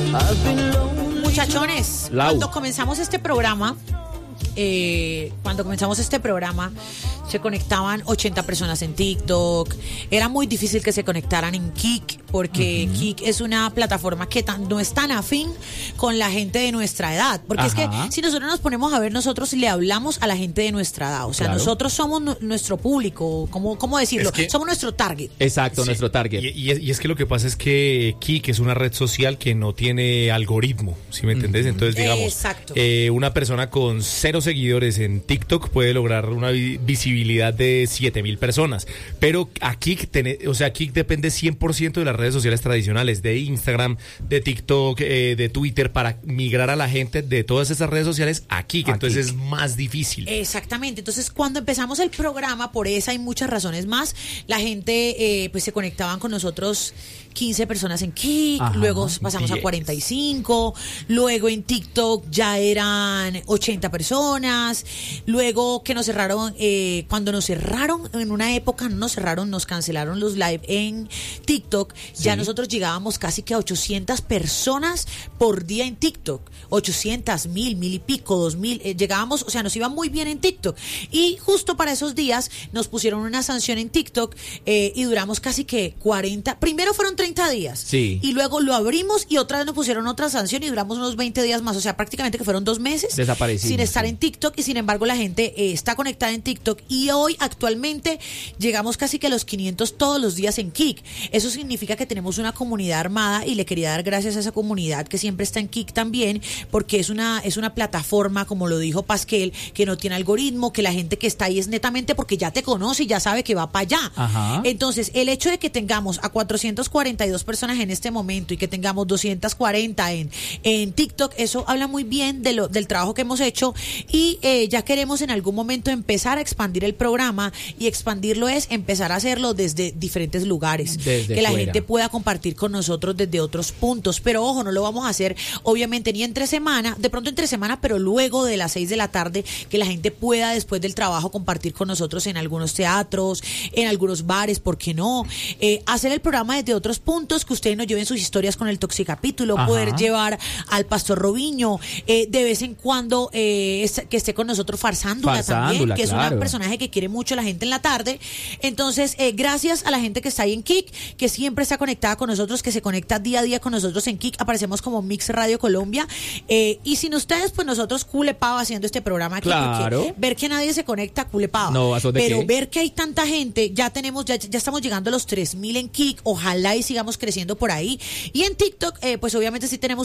Muchachones, cuando comenzamos este programa, se conectaban 80 personas en TikTok. Era muy difícil que se conectaran en Kik, porque Kik es una plataforma que no es tan afín con la gente de nuestra edad. Porque es que si nosotros nos ponemos a ver, nosotros le hablamos a la gente de nuestra edad. O sea, nosotros somos nuestro público, ¿cómo decirlo? Es que somos nuestro target. Exacto, sí, nuestro target. Y es que lo que pasa es que Kik es una red social que no tiene algoritmo, ¿sí me entendés? Entonces, digamos, una persona con 0 seguidores en TikTok puede lograr una visibilidad de 7,000 personas, pero a Kik, Kik depende 100% de las redes sociales tradicionales, de Instagram, de TikTok, de Twitter, para migrar a la gente de todas esas redes sociales a Kik, entonces es más difícil. Exactamente, entonces cuando empezamos el programa, por esa y muchas razones más, la gente pues se conectaban con nosotros 15 personas en Kik, luego pasamos a 45, luego en TikTok ya eran 80 personas, luego que nos cerraron, cuando nos cerraron en una época, nos cancelaron los live en TikTok, ya nosotros llegábamos casi que a 800 personas por día en TikTok, 800, 1,000 y pico, 2,000, llegábamos, o sea, nos iba muy bien en TikTok, y justo para esos días nos pusieron una sanción en TikTok, y duramos casi que 40, primero fueron 30 días, y luego lo abrimos y otra vez nos pusieron otra sanción y duramos unos 20 días más, o sea, prácticamente que fueron 2 meses sin estar en TikTok, y sin embargo la gente está conectada en TikTok, y hoy actualmente llegamos casi que a los 500 todos los días en Kik. Eso significa que tenemos una comunidad armada, y le quería dar gracias a esa comunidad que siempre está en Kik también, porque es una plataforma, como lo dijo Pasquel, que no tiene algoritmo, que la gente que está ahí es netamente porque ya te conoce y ya sabe que va para allá. Entonces, el hecho de que tengamos a 442 personas en este momento y que tengamos 240 en TikTok, eso habla muy bien del trabajo que hemos hecho, y ya queremos en algún momento empezar a expandir el programa, y expandirlo es empezar a hacerlo desde diferentes lugares, que la gente pueda compartir con nosotros desde otros puntos, pero ojo, no lo vamos a hacer obviamente ni entre semana, de pronto entre semana, pero luego de las 6 de la tarde, que la gente pueda después del trabajo compartir con nosotros en algunos teatros, en algunos bares, ¿por qué no? Hacer el programa desde otros puntos, que ustedes nos lleven sus historias con el Toxicapítulo, poder llevar al Pastor Robiño, de vez en cuando que esté con nosotros Farsándola también, que es un personaje que quiere mucho la gente en la tarde. Entonces, gracias a la gente que está ahí en Kik, que siempre está conectada con nosotros, que se conecta día a día con nosotros en Kik. Aparecemos como Mix Radio Colombia, y sin ustedes, pues nosotros culepava haciendo este programa aquí, porque ver que nadie se conecta, culepava, pero ver que hay tanta gente, ya estamos llegando a los 3,000 en Kik, ojalá y sigamos creciendo por ahí, y en TikTok, pues obviamente sí tenemos